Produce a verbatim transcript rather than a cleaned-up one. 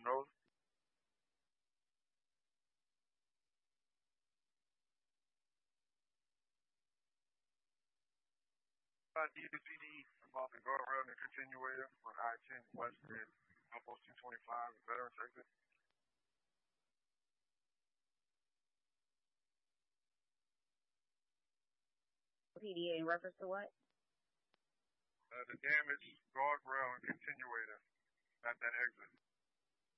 know? About E S P D about the guardrail and continuator on I ten West and Outpost two twenty-five and Veterans Exit. P D A in reference to what? Uh, the damaged guardrail and continuator at that exit.